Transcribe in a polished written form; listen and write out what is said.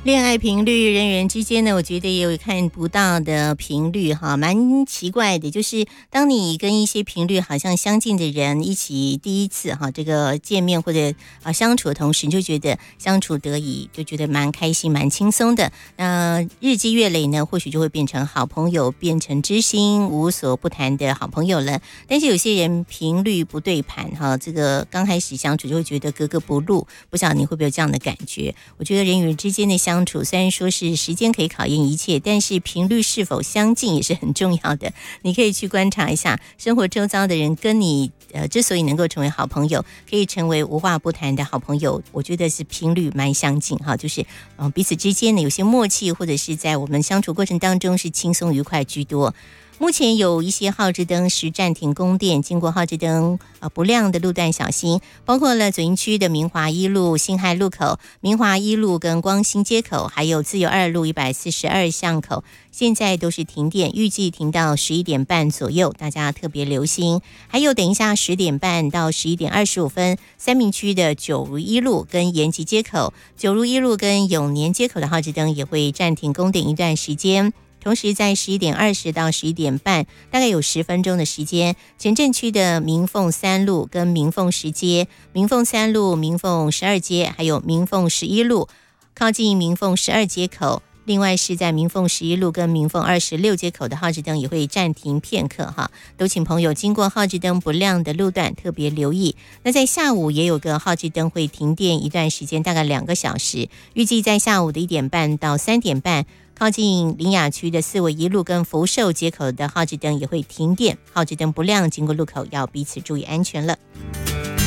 恋爱频率，人与人之间呢，我觉得也有看不到的频率哈，蛮奇怪的。就是当你跟一些频率好像相近的人一起第一次哈这个见面或者相处的同时，你就觉得相处得宜，就觉得蛮开心、蛮轻松的。那日积月累呢，或许就会变成好朋友，变成知心无所不谈的好朋友了。但是有些人频率不对盘哈，这个刚开始相处就会觉得格格不入。不晓得你会不会有这样的感觉？我觉得人与人之间的相处，虽然说是时间可以考验一切，但是频率是否相近也是很重要的。你可以去观察一下生活周遭的人跟你之所以能够成为好朋友，可以成为无话不谈的好朋友，我觉得是频率蛮相近哈，就是彼此之间呢有些默契，或者是在我们相处过程当中是轻松愉快居多。目前有一些号志灯是暂停供电，经过号志灯不亮的路段小心，包括了左营区的明华一路、辛亥路口、明华一路跟光兴街口，还有自由二路142巷口，现在都是停电，预计停到11点半左右，大家特别留心。还有等一下10点半到11点25分，三民区的九如一路跟延吉街口、九如一路跟永年街口的号志灯也会暂停供电一段时间。同时在11点20到11点半，大概有10分钟的时间，前镇区的明凤3路跟明凤10街、明凤3路、明凤12街，还有明凤11路，靠近明凤12街口。另外是在明凤11路跟明凤26街口的号志灯也会暂停片刻哈，都请朋友经过号志灯不亮的路段特别留意。那在下午也有个号志灯会停电一段时间，大概2个小时，预计在下午的1点半到3点半。靠近林雅区的四维一路跟福寿街口的号志灯也会停电，号志灯不亮，经过路口要彼此注意安全了。